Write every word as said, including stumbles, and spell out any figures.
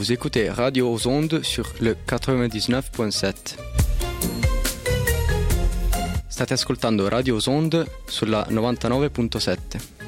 vous écoutez Radio aux Ondes sur le quatre-vingt-dix-neuf virgolà sette. State ascoltando Radio aux Ondes sulla novantanove virgola sette.